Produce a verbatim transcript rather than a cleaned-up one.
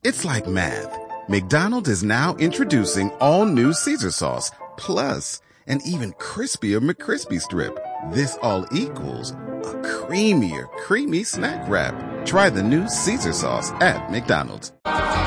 It's like math. McDonald's is now introducing all new Caesar sauce, plus an even crispier McCrispy strip. This all equals a creamier, creamy snack wrap. Try the new Caesar sauce at McDonald's.